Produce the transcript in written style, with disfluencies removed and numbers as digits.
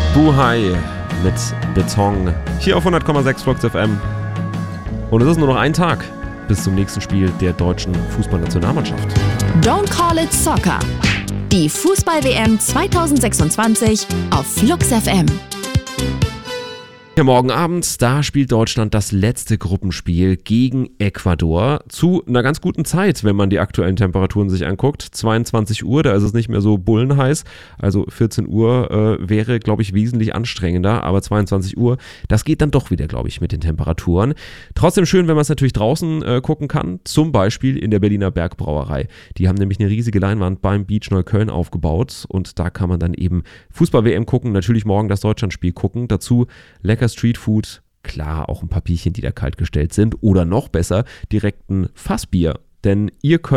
Buhai mit Beton hier auf 100,6 Flux FM. Und es ist nur noch ein Tag bis zum nächsten Spiel der deutschen Fußballnationalmannschaft. Don't call it soccer. Die Fußball-WM 2026 auf Flux FM. Ja, morgen Abend, da spielt Deutschland das letzte Gruppenspiel gegen Ecuador zu einer ganz guten Zeit, wenn man die aktuellen Temperaturen sich anguckt. 22 Uhr, da ist es nicht mehr so bullenheiß. Also 14 Uhr wäre, glaube ich, wesentlich anstrengender. Aber 22 Uhr, das geht dann doch wieder, glaube ich, mit den Temperaturen. Trotzdem schön, wenn man es natürlich draußen gucken kann. Zum Beispiel in der Berliner Bergbrauerei. Die haben nämlich eine riesige Leinwand beim Beach Neukölln aufgebaut. Und da kann man dann eben Fußball-WM gucken. Natürlich morgen das Deutschlandspiel gucken. Dazu lecker Streetfood, klar, auch ein paar Bierchen, die da kalt gestellt sind. Oder noch besser, direkt ein Fassbier. Denn ihr könnt